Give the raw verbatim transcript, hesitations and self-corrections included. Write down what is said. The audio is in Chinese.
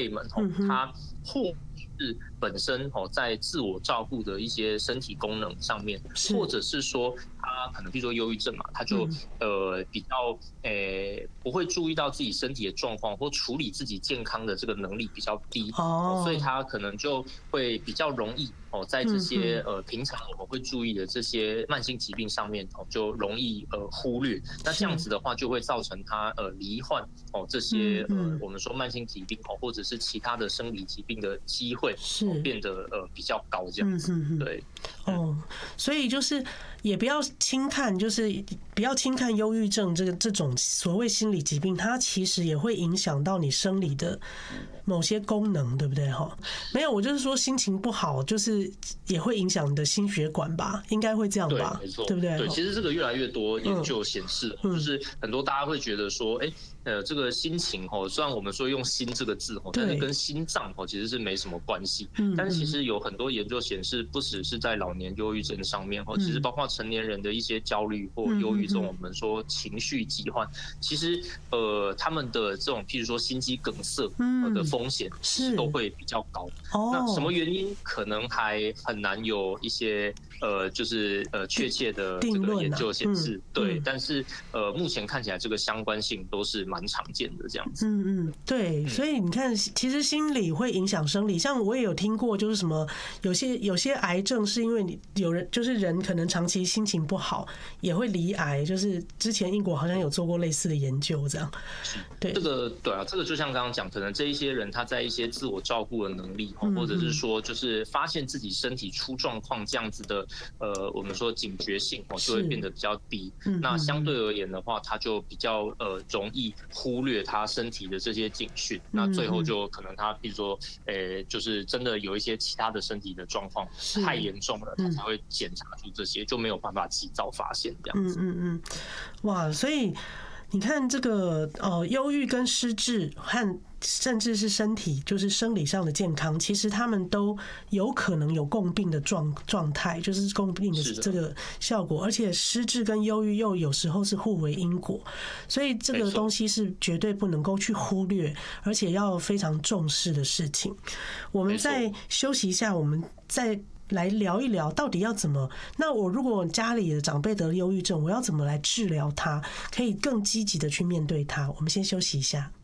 辈们哦，他或是本身哦在自我照顾的一些身体功能上面，或者是说他可能比如说忧郁症嘛，他就、嗯、呃比较诶不会注意到自己身体的状况或处理自己健康的这个能力比较低，哦，所以他可能就会比较容易哦在这些呃平常我们会注意的这些慢性疾病上面哦就容易呃忽略，那这样子的话就会造成他呃罹患哦这些呃我们说慢性疾病哦或者是其他的生理疾病的机会是、哦、变得呃比较高这样子，嗯、对， 哦，所以就是也不要轻看，就是不要轻看忧郁症这个这种所谓心理疾病，它其实也会影响到你生理的某些功能，对不对？哈，没有，我就是说心情不好，就是也会影响你的心血管吧，应该会这样吧？ 对，没错， 对不对？ 对，其实这个越来越多研究显示， 嗯、 就是很多大家会觉得说，哎、欸。呃，这个心情哦，虽然我们说用心这个字哦，但是跟心脏哦其实是没什么关系。嗯，但是其实有很多研究显示，不只是在老年忧郁症上面哦，其实包括成年人的一些焦虑或忧郁症，我们说情绪疾患，其实呃他们的这种譬如说心肌梗塞的风险其实都会比较高。那什么原因可能还很难有一些呃就是呃确切的这个研究显示，对，但是呃目前看起来这个相关性都是蛮常见的这样子。 嗯嗯，对，所以你看，其实心理会影响生理。像我也有听过，就是什么有些有些癌症是因为你有人就是人可能长期心情不好也会罹癌，就是之前英国好像有做过类似的研究，这样。对， 这个对啊，这个就像刚刚讲，可能这一些人他在一些自我照顾的能力，或者是说就是发现自己身体出状况这样子的，呃，我们说警觉性哦就会变得比较低。那相对而言的话，他就比较呃容易忽略他身体的这些警讯，那最后就可能他比如说，呃，就是真的有一些其他的身体的状况太严重了，他才会检查出这些，就没有办法及早发现这样子。 嗯嗯嗯，哇，所以你看这个呃，忧郁跟失智和甚至是身体就是生理上的健康，其实他们都有可能有共病的状状态，就是共病的这个效果，而且失智跟忧郁又有时候是互为因果，所以这个东西是绝对不能够去忽略，而且要非常重视的事情。我们再休息一下，我们再来聊一聊到底要怎么，那我如果家里的长辈得了忧郁症，我要怎么来治疗它，可以更积极的去面对它。我们先休息一下。